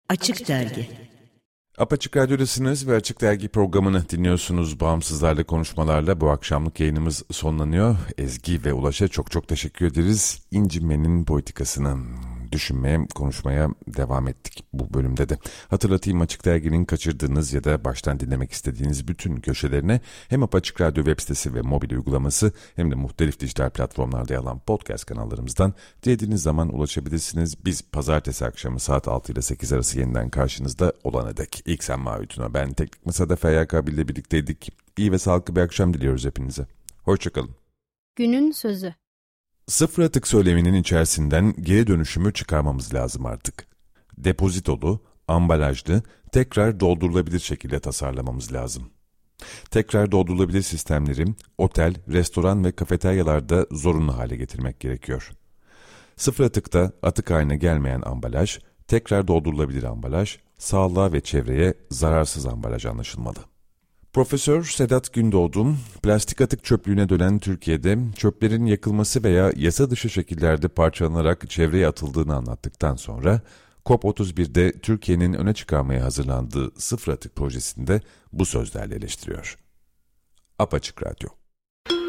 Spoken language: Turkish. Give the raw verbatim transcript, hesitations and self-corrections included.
Açık Dergi. Apaçık Radyo'dasınız ve Açık Dergi programını dinliyorsunuz. Bağımsızlarla konuşmalarla bu akşamlık yayınımız sonlanıyor. Ezgi ve Ulaş'a çok çok teşekkür ederiz. İncinmenin politikasını düşünmeye, konuşmaya devam ettik bu bölümde de. Hatırlatayım, Açık Dergi'nin kaçırdığınız ya da baştan dinlemek istediğiniz bütün köşelerine hem Apaçık Radyo web sitesi ve mobil uygulaması hem de muhtelif dijital platformlarda yer alan podcast kanallarımızdan dilediğiniz zaman ulaşabilirsiniz. Biz pazartesi akşamı saat altı ile sekiz arası yeniden karşınızda olana dek. İlk sen Mavi Tuna, ben Teknik Masa'da Feyyak abiyle birlikteydik. İyi ve sağlıklı bir akşam diliyoruz hepinize. Hoşçakalın. Günün sözü. Sıfır atık söyleminin içerisinden geri dönüşümü çıkarmamız lazım artık. Depozitolu, ambalajlı, tekrar doldurulabilir şekilde tasarlamamız lazım. Tekrar doldurulabilir sistemleri otel, restoran ve kafeteryalarda zorunlu hale getirmek gerekiyor. Sıfır atıkta atık haline gelmeyen ambalaj, tekrar doldurulabilir ambalaj, sağlığa ve çevreye zararsız ambalaj anlaşılmalı. Profesör Sedat Gündoğdu, plastik atık çöplüğüne dönen Türkiye'de çöplerin yakılması veya yasa dışı şekillerde parçalanarak çevreye atıldığını anlattıktan sonra, COP otuz bir'de Türkiye'nin öne çıkarmaya hazırlandığı sıfır atık projesinde bu sözlerle eleştiriyor. Apaçık Radyo.